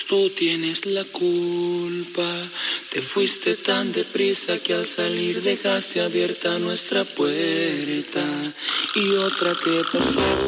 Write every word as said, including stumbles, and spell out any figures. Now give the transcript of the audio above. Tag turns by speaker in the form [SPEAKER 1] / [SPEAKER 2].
[SPEAKER 1] Tú tienes la culpa, te fuiste tan deprisa que al salir dejaste abierta nuestra puerta. Y otra que pasó